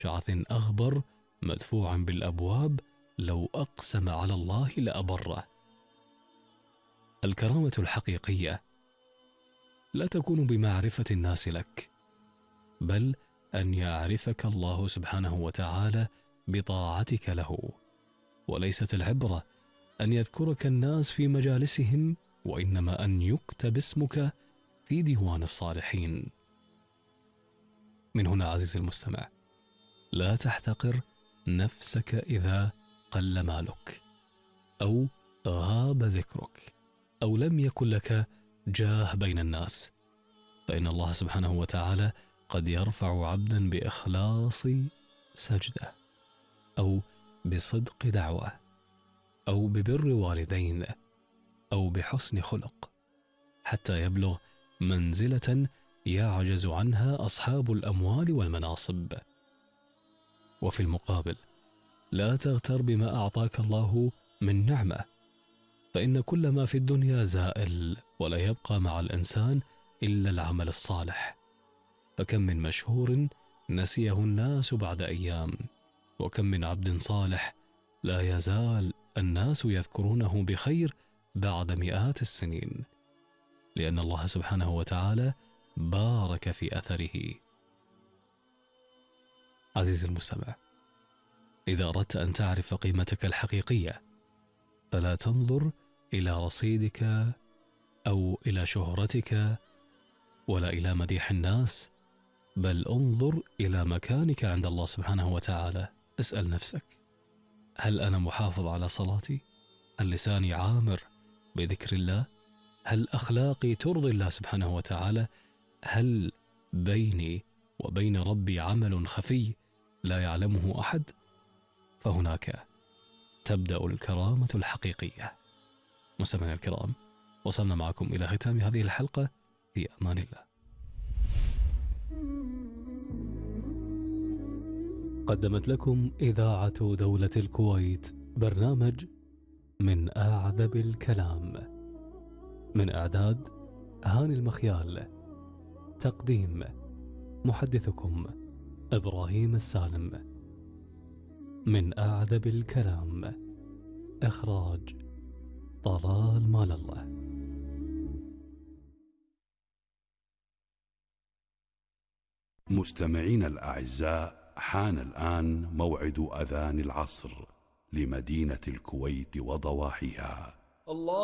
شعث أغبر مدفوع بالأبواب لو أقسم على الله لأبره. الكرامة الحقيقية لا تكون بمعرفة الناس لك، بل أن يعرفك الله سبحانه وتعالى بطاعتك له. وليست العبرة أن يذكرك الناس في مجالسهم، وإنما أن يكتب اسمك في ديوان الصالحين. من هنا عزيزي المستمع، لا تحتقر نفسك إذا قل مالك، أو غاب ذكرك، أو لم يكن لك جاه بين الناس، فإن الله سبحانه وتعالى قد يرفع عبدا بإخلاص سجدة، أو بصدق دعوة، أو ببر والدين، أو بحسن خلق، حتى يبلغ منزلة يعجز عنها أصحاب الأموال والمناصب. وفي المقابل لا تغتر بما أعطاك الله من نعمة، فإن كل ما في الدنيا زائل، ولا يبقى مع الإنسان إلا العمل الصالح. فكم من مشهور نسيه الناس بعد أيام، وكم من عبد صالح لا يزال الناس يذكرونه بخير بعد مئات السنين، لأن الله سبحانه وتعالى بارك في أثره. عزيزي المستمع، إذا أردت أن تعرف قيمتك الحقيقية، فلا تنظر إلى رصيدك أو إلى شهرتك ولا إلى مديح الناس، بل انظر إلى مكانك عند الله سبحانه وتعالى. اسأل نفسك: هل أنا محافظ على صلاتي؟ هل لساني عامر بذكر الله؟ هل أخلاقي ترضي الله سبحانه وتعالى؟ هل بيني وبين ربي عمل خفي لا يعلمه أحد؟ فهناك تبدأ الكرامة الحقيقية. مستمعينا الكرام، وصلنا معكم إلى ختام هذه الحلقة، في أمان الله. قدمت لكم إذاعة دولة الكويت برنامج من أعذب الكلام، من إعداد هاني المخيال، تقديم محدثكم إبراهيم السالم. من أعذب الكلام، إخراج طلال مال الله. مستمعين الأعزاء، حان الآن موعد أذان العصر لمدينة الكويت وضواحيها. الله